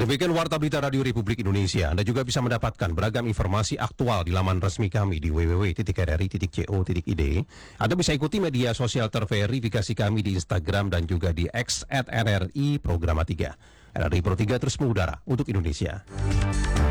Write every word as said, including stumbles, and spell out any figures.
Demikian Warta Berita Radio Republik Indonesia. Anda juga bisa mendapatkan beragam informasi aktual di laman resmi kami di w w w titik r r i titik co titik i d. Anda bisa ikuti media sosial terverifikasi kami di Instagram dan juga di X at R R I Programa tiga. R R I Pro tiga terus mengudara untuk Indonesia.